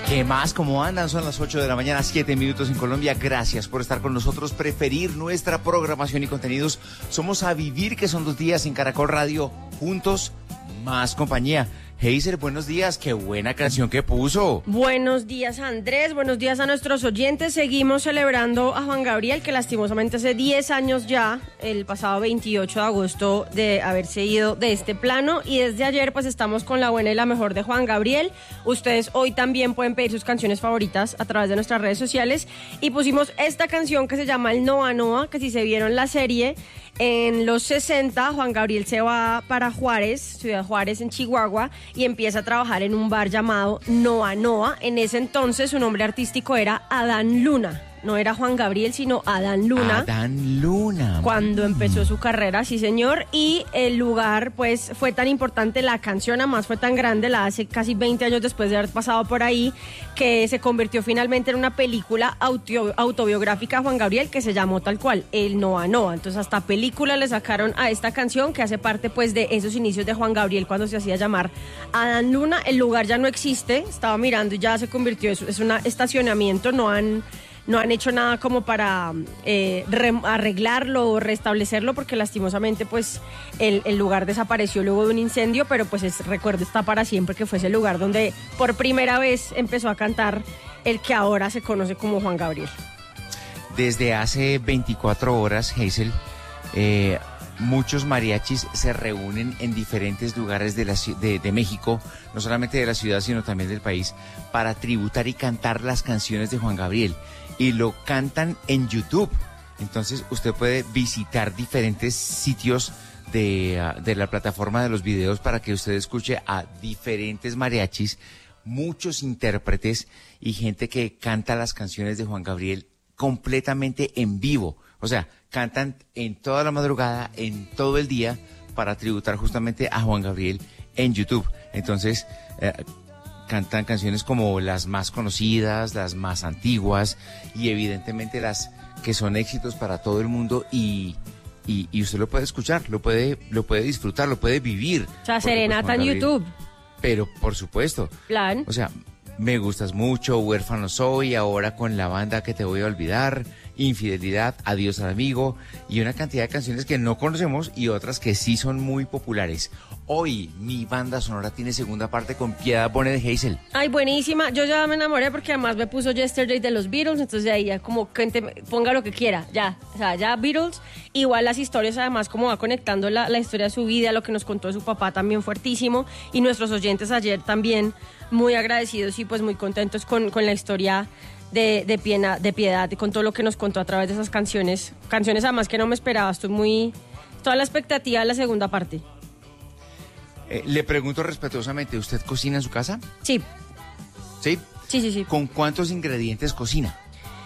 ¿Qué más? ¿Cómo andan? Son las 8 de la mañana, 7 minutos en Colombia. Gracias por estar con nosotros, preferir nuestra programación y contenidos. Somos A Vivir, que son 2 días en Caracol Radio. Juntos, más compañía. Heiser, buenos días. Qué buena canción que puso. Buenos días, Andrés. Buenos días a nuestros oyentes. Seguimos celebrando a Juan Gabriel, que lastimosamente hace 10 años ya, el pasado 28 de agosto, de haberse ido de este plano. Y desde ayer, pues, estamos con la buena y la mejor de Juan Gabriel. Ustedes hoy también pueden pedir sus canciones favoritas a través de nuestras redes sociales. Y pusimos esta canción que se llama El Noa Noa, que si se vieron la serie, en los 60, Juan Gabriel se va para Juárez, Ciudad Juárez, en Chihuahua, y empieza a trabajar en un bar llamado Noa Noa. En ese entonces su nombre artístico era Adán Luna. No era Juan Gabriel, sino Adán Luna. Adán Luna. Cuando empezó su carrera, sí señor. Y el lugar, pues, fue tan importante, la canción además fue tan grande, la hace casi 20 años después de haber pasado por ahí, que se convirtió finalmente en una película autobiográfica a Juan Gabriel, que se llamó tal cual, El Noa Noa. Entonces hasta película le sacaron a esta canción, que hace parte, pues, de esos inicios de Juan Gabriel cuando se hacía llamar Adán Luna. El lugar ya no existe, estaba mirando y ya se convirtió, es un estacionamiento, no han hecho nada como para arreglarlo o restablecerlo, porque lastimosamente, pues, el lugar desapareció luego de un incendio, pero pues recuerdo, está para siempre, que fue ese lugar donde por primera vez empezó a cantar el que ahora se conoce como Juan Gabriel. Desde hace 24 horas, Hazel, muchos mariachis se reúnen en diferentes lugares de México, no solamente de la ciudad, sino también del país, para tributar y cantar las canciones de Juan Gabriel. Y lo cantan en YouTube. Entonces usted puede visitar diferentes sitios de la plataforma de los videos para que usted escuche a diferentes mariachis, muchos intérpretes y gente que canta las canciones de Juan Gabriel completamente en vivo. O sea, cantan en toda la madrugada, en todo el día, para tributar justamente a Juan Gabriel en YouTube. Entonces, cantan canciones como las más conocidas, las más antiguas y evidentemente las que son éxitos para todo el mundo, y usted lo puede escuchar, lo puede disfrutar, lo puede vivir. O sea, serenata en YouTube. Pero por supuesto. Plan. O sea, Me gustas mucho, Huérfano soy, Ahora con la banda que te voy a olvidar, Infidelidad, Adiós al amigo, y una cantidad de canciones que no conocemos y otras que sí son muy populares. Hoy mi banda sonora tiene segunda parte con Piedad Bonet de Hazel. Ay, buenísima. Yo ya me enamoré porque además me puso Yesterday de los Beatles, entonces de ahí ya como ponga lo que quiera, ya. O sea, ya Beatles. Igual las historias, además, como va conectando la historia de su vida, lo que nos contó de su papá, también fuertísimo. Y nuestros oyentes ayer también muy agradecidos y pues muy contentos con la historia de Piedad, y con todo lo que nos contó a través de esas canciones. Canciones además que no me esperaba. Estoy muy... Toda la expectativa de la segunda parte. Le pregunto respetuosamente, ¿usted cocina en su casa? Sí. ¿Sí? Sí. ¿Con cuántos ingredientes cocina?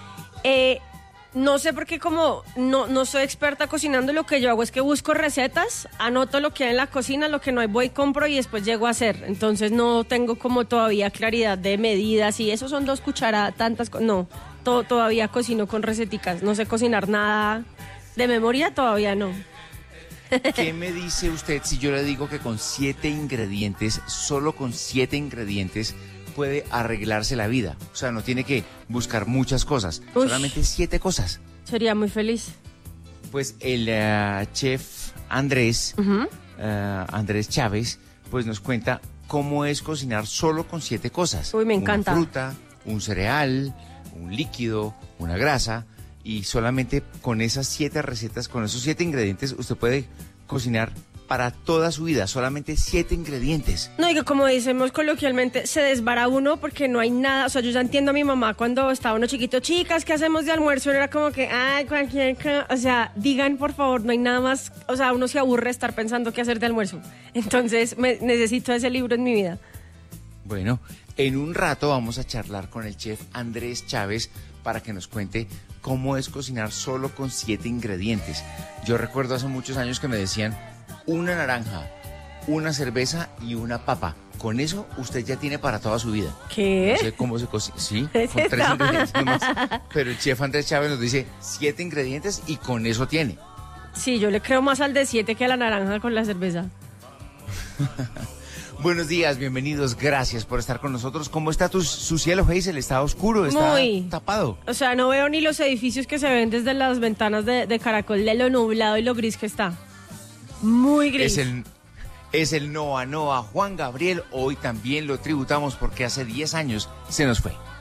No sé, porque como no soy experta cocinando, lo que yo hago es que busco recetas, anoto lo que hay en la cocina, lo que no hay voy, compro y después llego a hacer. Entonces no tengo como todavía claridad de medidas y eso son 2 cucharadas, tantas cosas. No, todavía cocino con receticas. No sé cocinar nada de memoria, todavía no. ¿Qué me dice usted si yo le digo que con 7 ingredientes, solo con 7 ingredientes, puede arreglarse la vida? O sea, no tiene que buscar muchas cosas, solamente 7 cosas. Sería muy feliz. Pues el chef Andrés, Andrés Chávez, pues nos cuenta cómo es cocinar solo con 7 cosas. Uy, me encanta. Una fruta, un cereal, un líquido, una grasa, y solamente con esas 7 recetas, con esos 7 ingredientes, usted puede cocinar para toda su vida, solamente 7 ingredientes. No, y que como decimos coloquialmente, se desvara uno porque no hay nada. O sea, yo ya entiendo a mi mamá cuando estaba uno chiquito, chicas, ¿qué hacemos de almuerzo? Era como que, ay, cualquier cosa. O sea, digan por favor, no hay nada más. O sea, uno se aburre estar pensando qué hacer de almuerzo. Entonces, necesito ese libro en mi vida. Bueno, en un rato vamos a charlar con el chef Andrés Chávez para que nos cuente cómo es cocinar solo con 7 ingredientes. Yo recuerdo hace muchos años que me decían, una naranja, una cerveza y una papa. Con eso usted ya tiene para toda su vida. ¿Qué? No sé cómo se cocina. Sí, con 3 ingredientes nomás. Pero el chef Andrés Chávez nos dice 7 ingredientes y con eso tiene. Sí, yo le creo más al de 7 que a la naranja con la cerveza. Buenos días, bienvenidos, gracias por estar con nosotros. ¿Cómo está su cielo, Hazel? ¿Está oscuro? ¿Está tapado? O sea, no veo ni los edificios que se ven desde las ventanas de Caracol, de lo nublado y lo gris que está. Muy gris. Es el Noa Noa Juan Gabriel. Hoy también lo tributamos porque hace 10 años se nos fue.